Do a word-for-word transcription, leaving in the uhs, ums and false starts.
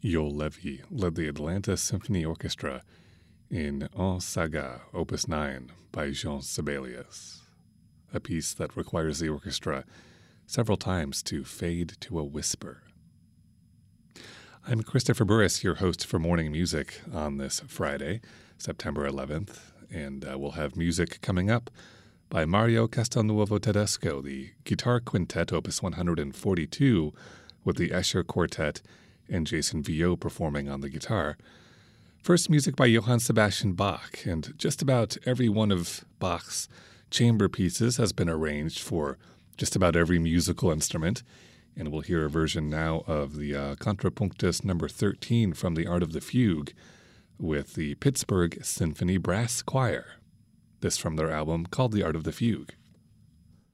Joel Levy led the Atlanta Symphony Orchestra in En Saga, Opus nine by Jean Sibelius, a piece that requires the orchestra several times to fade to a whisper. I'm Christopher Burris, your host for Morning Music on this Friday, September eleventh, and uh, we'll have music coming up by Mario Castelnuovo Tedesco, the Guitar Quintet Opus one forty-two, with the Escher Quartet and Jason Viau performing on the guitar. First, music by Johann Sebastian Bach, and just about every one of Bach's chamber pieces has been arranged for just about every musical instrument, and we'll hear a version now of the uh, Contrapunctus number thirteen from The Art of the Fugue with the Pittsburgh Symphony Brass Choir. This from their album called The Art of the Fugue.